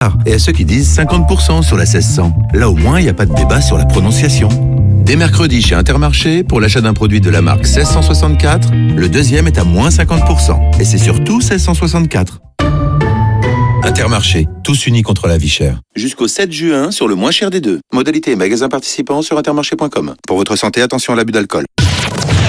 Et à ceux qui disent 50% sur la 1600. Là au moins, il n'y a pas de débat sur la prononciation. Dès mercredi chez Intermarché, pour l'achat d'un produit de la marque 1664, le deuxième est à moins 50%. Et c'est surtout 1664. Intermarché, tous unis contre la vie chère. Jusqu'au 7 juin sur le moins cher des deux. Modalité et magasin participants sur intermarché.com. Pour votre santé, attention à l'abus d'alcool.